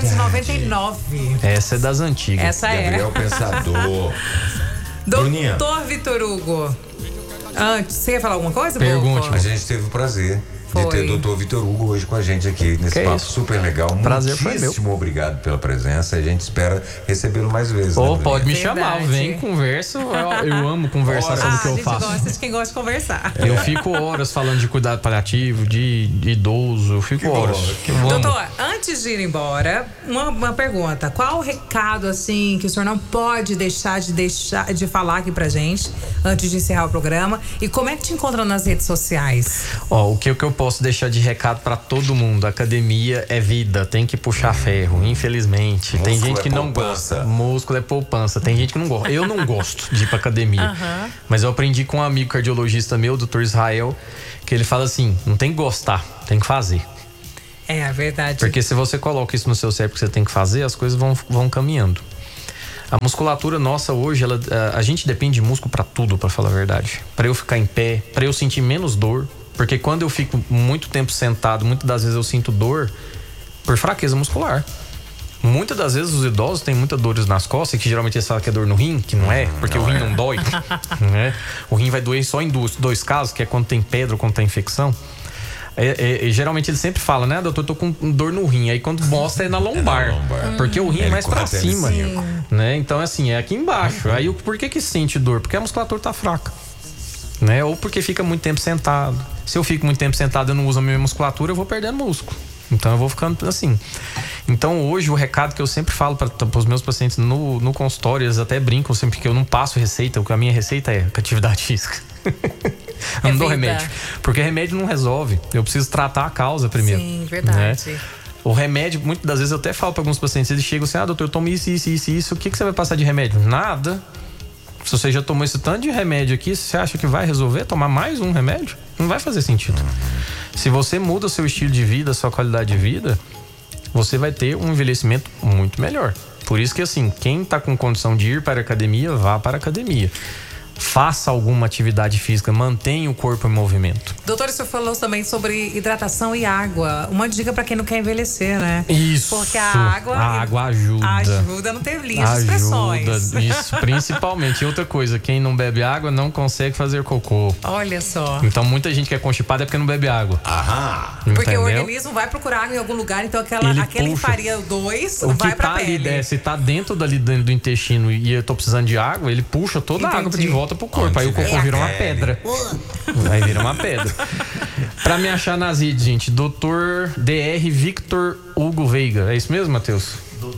1999. Essa é das antigas. Essa Gabriel Pensador. Bruninha. Doutor Vitor Hugo. Antes, você ia falar alguma coisa? Pergunte. Boca? A gente teve o prazer de ter o Dr. Vitor Hugo hoje com a gente aqui nesse Que papo isso? super legal. Prazer foi meu. Muitíssimo obrigado pela presença. A gente espera recebê-lo mais vezes. Ou né, pode me Verdade. chamar, vem, conversa. Eu amo conversar sobre o que A eu gente faço. gosta de quem gosta de conversar. Eu fico horas falando de cuidado paliativo, de idoso, eu fico horas. Eu amo. Doutor, antes de ir embora, uma pergunta. Qual o recado, assim, que o senhor não pode deixar de falar aqui pra gente, antes de encerrar o programa? E como é que te encontra nas redes sociais? Ó, o que eu posso deixar de recado pra todo mundo? Academia é vida, tem que puxar ferro, infelizmente. Tem Músculo gente que é não poupança. gosta. Músculo é poupança. Tem gente que não gosta. Eu não gosto de ir pra academia. Mas eu aprendi com um amigo cardiologista meu, o Dr. Israel, que ele fala assim: não tem que gostar, tem que fazer. É verdade. Porque se você coloca isso no seu cérebro que você tem que fazer, as coisas vão caminhando. A musculatura nossa hoje, a gente depende de músculo pra tudo, pra falar a verdade. Pra eu ficar em pé, pra eu sentir menos dor. Porque quando eu fico muito tempo sentado, muitas das vezes eu sinto dor por fraqueza muscular. Muitas das vezes os idosos têm muitas dores nas costas, que geralmente eles falam que é dor no rim, que não é, porque o rim não dói. Né? O rim vai doer só em dois casos, que é quando tem pedra ou quando tem infecção. Geralmente ele sempre fala, né, doutor, eu tô com dor no rim. Aí quando mostra é na lombar. Porque o rim é mais pra cima. Né? Então, assim, é aqui embaixo. Aí por que sente dor? Porque a musculatura tá fraca. Né? Ou porque fica muito tempo sentado. Se eu fico muito tempo sentado e eu não uso a minha musculatura, eu vou perdendo músculo. Então eu vou ficando assim. Então hoje o recado que eu sempre falo para os meus pacientes no consultório, eles até brincam sempre que eu não passo receita, a minha receita é atividade física. Eu não dou remédio. Porque remédio não resolve. Eu preciso tratar a causa primeiro. Sim, verdade. Né? O remédio, muitas das vezes eu até falo para alguns pacientes, eles chegam assim: doutor, eu tomo isso. O que você vai passar de remédio? Nada. Se você já tomou esse tanto de remédio aqui, você acha que vai resolver tomar mais um remédio? Não vai fazer sentido. Se você muda o seu estilo de vida, a sua qualidade de vida, você vai ter um envelhecimento muito melhor. Por isso que, assim, quem tá com condição de ir para a academia, vá para a academia. Faça alguma atividade física, mantenha o corpo em movimento. Doutor, o senhor falou também sobre hidratação e água. Uma dica pra quem não quer envelhecer, né? Isso. Porque a água ajuda. Ajuda a não ter linhas de expressões. Isso, principalmente. E outra coisa, quem não bebe água não consegue fazer cocô. Olha só. Então muita gente que é constipada é porque não bebe água. Porque entendeu? o organismo vai procurar água em algum lugar, então aquele que faria 2 vai pra pele. Se tá dentro do intestino e eu tô precisando de água, ele puxa toda a água de volta pro corpo. Aí o cocô vira uma pedra. Aí vira uma pedra. Pra me achar nas redes, gente, Dr. Dr. Victor Hugo Veiga. É isso mesmo, Matheus?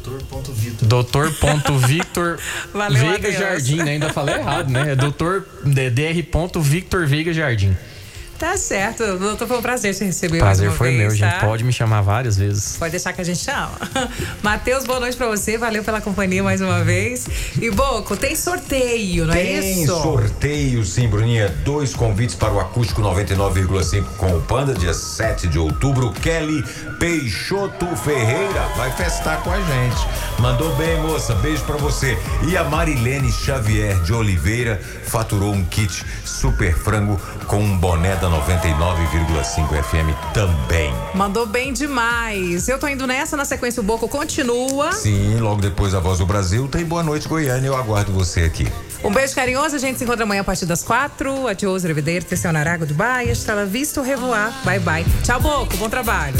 Dr. Victor Valeu, Veiga Matheus. Jardim, né? Ainda falei errado, né? É Dr. Victor Veiga Jardim. Tá certo, doutor, foi um prazer te receber. Prazer mais uma foi vez, meu, tá? gente. Pode me chamar várias vezes. Pode deixar que a gente chama. Matheus, boa noite pra você. Valeu pela companhia mais uma vez. E, Boco, tem sorteio, não é Tem isso? sorteio, sim, Bruninha. 2 convites para o Acústico 99,5 com o Panda, dia 7 de outubro. Kelly Peixoto Ferreira vai festar com a gente. Mandou bem, moça. Beijo pra você. E a Marilene Xavier de Oliveira faturou um kit super frango com um boné da 99,5 FM também. Mandou bem demais. Eu tô indo nessa, na sequência o Boco continua. Sim, logo depois a Voz do Brasil tem Boa Noite Goiânia. Eu aguardo você aqui. Um beijo carinhoso, a gente se encontra amanhã a partir das 4. Adioso, Revideiro, Terceiro Narago, Dubai, Estrela Vista, Revoar. Bye, bye. Tchau, Boco, bom trabalho.